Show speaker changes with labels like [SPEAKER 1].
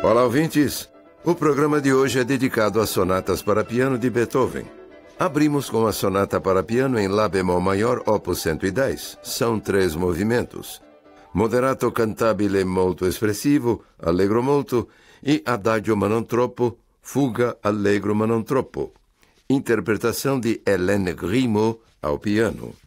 [SPEAKER 1] Olá, ouvintes! O programa de hoje é dedicado às sonatas para piano de Beethoven. Abrimos com a sonata para piano em Lá bemol maior, opus 110. São 3 movimentos. Moderato cantabile molto espressivo, allegro molto, e adagio ma non troppo, fuga allegro ma non troppo. Interpretação de Hélène Grimaud ao piano.